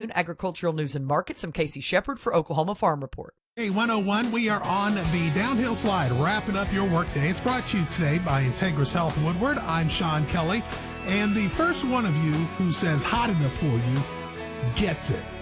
afternoon. Agricultural news and markets. I'm Casey Shepard for Oklahoma Farm Report. Hey, 101, we are on the downhill slide, wrapping up your workday. It's brought to you today by Integris Health Woodward. I'm Sean Kelly, and the first one of you who says hot enough for you gets it.